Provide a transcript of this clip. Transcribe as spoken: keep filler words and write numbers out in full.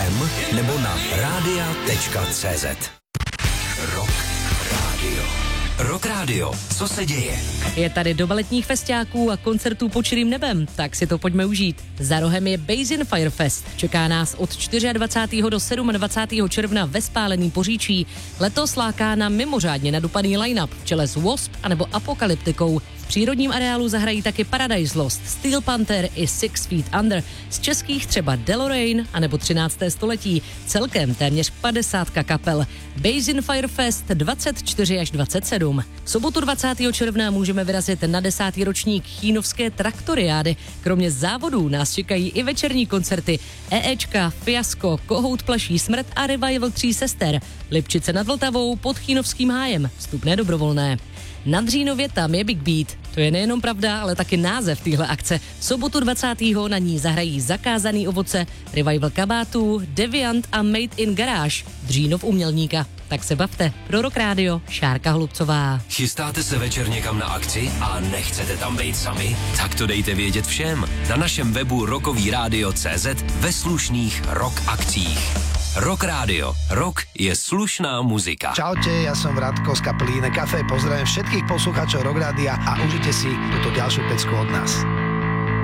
em nebo na rádia tečka cé zet. Rock Radio. Rock Radio. Co se děje? Je tady doba letních festiáků a koncertů pod čirým nebem, tak si to pojďme užít. Za rohem je Basin Fire Fest. Čeká nás od dvacátého čtvrtého do dvacátého sedmého června ve Spáleném Poříčí. Letos láká na mimořádně nadupaný line-up v čele s Wasp anebo Apokalyptikou. V přírodním areálu zahrají taky Paradise Lost, Steel Panther i Six Feet Under. Z českých třeba Deloraine anebo třinácté století. Celkem téměř padesátka kapel. Basin Fire Fest dvacet čtyři až dvacet sedm. V sobotu dvacátého června můžeme vyrazit na desátý ročník Chínovské traktoriády. Kromě závodů nás čekají i večerní koncerty EEčka, Fiasko, Kohout plaší smrt a Revival tří sester. Lipčice nad Vltavou pod Chínovským hájem. Vstupné dobrovolné. Na Dřínově tam je Big Beat. To je nejenom pravda, ale taky název téhle akce. V sobotu dvacátého na ní zahrají Zakázaný ovoce, Revival kabátů, Deviant a Made in Garage. Dřínov umělníka. Tak se bavte. Pro Rock Radio, Šárka Hlubcová. Chystáte se večer někam na akci a nechcete tam být sami? Tak to dejte vědět všem. Na našem webu rockový rádio tečka cé zet ve slušných rock akcích. Rock Radio. Rock je slušná muzika. Čaute, ja som Vratko z kapely Iné Café. Pozdravím všetkých poslucháčov Rock Rádia a užite si túto ďalšiu pecku od nás.